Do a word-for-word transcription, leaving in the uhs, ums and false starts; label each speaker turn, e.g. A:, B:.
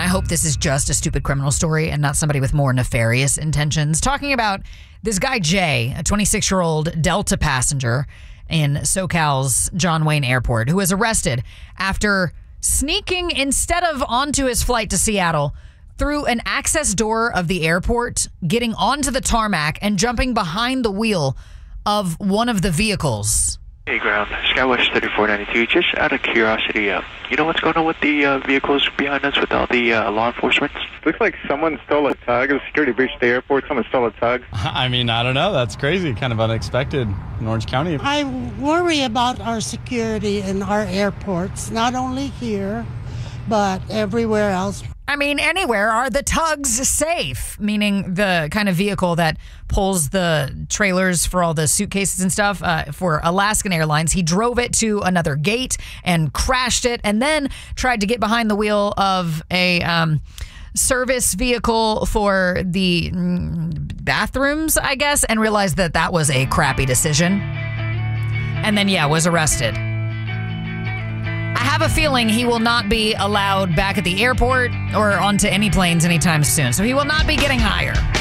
A: I hope this is just a stupid criminal story and not somebody with more nefarious intentions. Talking about this guy, Jay, a twenty-six-year-old Delta passenger in SoCal's John Wayne Airport, who was arrested after sneaking instead of onto his flight to Seattle through an access door of the airport, getting onto the tarmac and jumping behind the wheel of one of the vehicles.
B: Hey, ground, Skywest thirty-four ninety-two. Just out of curiosity, uh, you know what's going on with the uh, vehicles behind us with all the uh, law enforcement?
C: Looks like someone stole a tug. A security breach at the airport. Someone stole a tug.
D: I mean, I don't know. That's crazy. Kind of unexpected in Orange County.
E: I worry about our security in our airports, not only here, but everywhere else.
A: I mean, anywhere. Are the tugs safe? Meaning the kind of vehicle that pulls the trailers for all the suitcases and stuff uh, for Alaskan Airlines. He drove it to another gate and crashed it, and then tried to get behind the wheel of a um, service vehicle for the mm, bathrooms, I guess, and realized that that was a crappy decision. And then, yeah, was arrested. I have a feeling he will not be allowed back at the airport or onto any planes anytime soon. So he will not be getting higher.